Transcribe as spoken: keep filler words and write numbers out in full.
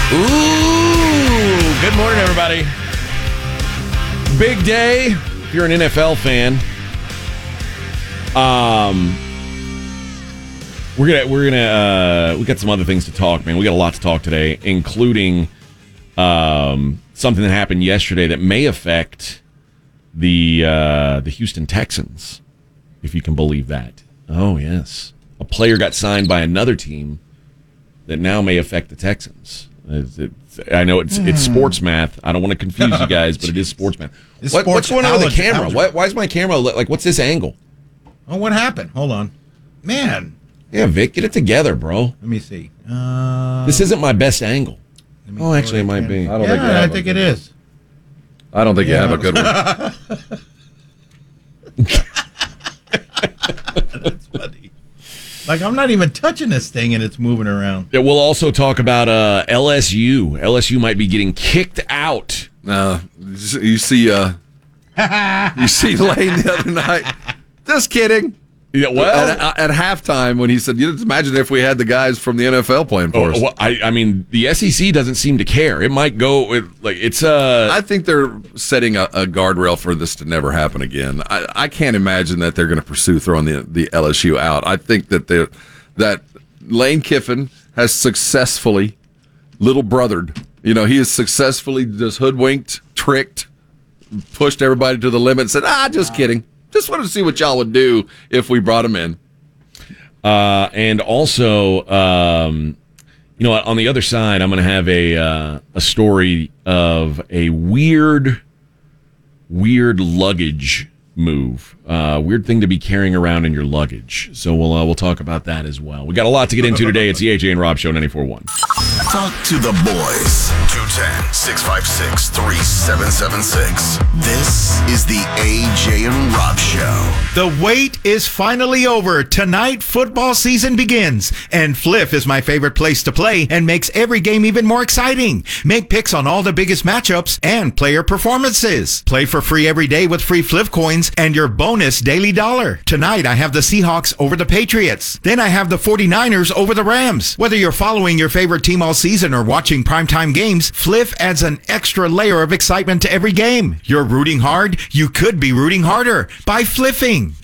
Ooh, good morning, everybody. Big day if you're an N F L fan. Um, we're gonna we're gonna uh, we got some other things to talk, man. We got a lot to talk today, including um, something that happened yesterday that may affect the uh, the Houston Texans, if you can believe that. Oh yes, a player got signed by another team that now may affect the Texans. It's, it's, I know it's it's sports math. I don't want to confuse you guys, but it is sports math. It's What, sports what's going on with the algebra- camera? algebra. Why, why is my camera li- like? What's this angle? Oh, what happened? Hold on. Man, Yeah, Vic, get it together, bro. let me see. Uh, This isn't my best angle. let me Oh, go actually, it again. might be. I don't Yeah, think you I have think a it good is. one. I don't think Yeah. you have a good one. That's funny. Like, I'm not even touching this thing and it's moving around. Yeah, we'll also talk about uh, L S U. L S U might be getting kicked out. Uh, you see, uh, you see Lane the other night. Just kidding. Yeah, well, at, at halftime when he said, "You just imagine if we had the guys from the N F L playing for us." oh, well, I, I mean, the S E C doesn't seem to care. It might go it, like it's uh I think they're setting a, a guardrail for this to never happen again. I, I can't imagine that they're going to pursue throwing the the L S U out. I think that they that Lane Kiffin has successfully little brothered. You know, he has successfully just hoodwinked, tricked, pushed everybody to the limit, and said, "Ah, just kidding. Just wanted to see what y'all would do if we brought him in." Uh, and also, um, you know, on the other side, I'm going to have a uh, a story of a weird, weird luggage move. Uh, weird thing to be carrying around in your luggage. So we'll uh, we'll talk about that as well. We got a lot to get into today. It's the A J and Rob Show, ninety-four point one. Talk to the boys. two one zero, six five six, three seven seven six. This is the A J and Rob Show. The wait is finally over. Tonight, football season begins, and Fliff is my favorite place to play and makes every game even more exciting. Make picks on all the biggest matchups and player performances. Play for free every day with free Fliff coins and your bonus daily dollar. Tonight, I have the Seahawks over the Patriots. Then I have the forty-niners over the Rams. Whether you're following your favorite team all season or watching primetime games, Fliff adds an extra layer of excitement to every game. You're rooting hard? You could be rooting harder by fliffing.